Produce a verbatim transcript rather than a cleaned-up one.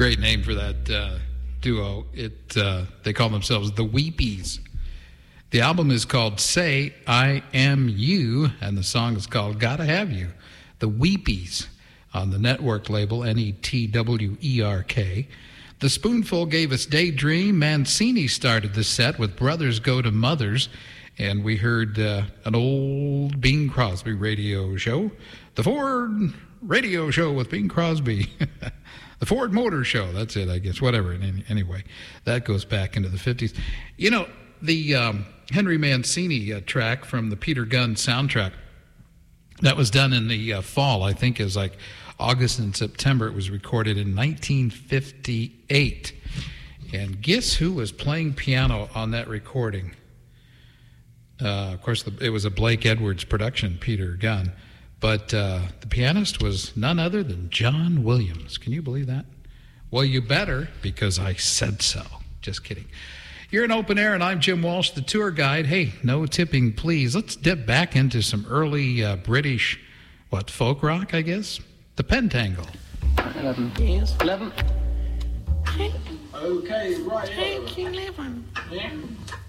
Great name for that uh, duo. It uh, they call themselves the Weepies. The album is called Say I Am You, and the song is called Gotta Have You. The Weepies on the Network label, N E T W E R K. The Spoonful gave us Daydream. Mancini started the set with Brothers Go to Mothers, and we heard uh, an old Bing Crosby radio show, the Ford Radio Show with Bing Crosby. The Ford Motor Show, that's it, I guess, whatever. Anyway, that goes back into the fifties. You know, the um, Henry Mancini uh, track from the Peter Gunn soundtrack, that was done in the uh, fall, I think it was like August and September. It was recorded in nineteen fifty-eight. And guess who was playing piano on that recording? Uh, of course, the, it was a Blake Edwards production, Peter Gunn. But uh, the pianist was none other than John Williams. Can you believe that? Well, you better, because I said so. Just kidding. You're in Open Air, and I'm Jim Walsh, the tour guide. Hey, no tipping, please. Let's dip back into some early uh, British, what, folk rock, I guess? The Pentangle. eleven. Yes, eleven. Okay, right. Take eleven. Yeah.